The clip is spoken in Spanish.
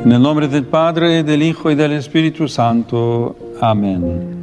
En el nombre del Padre, del Hijo y del Espíritu Santo. Amén.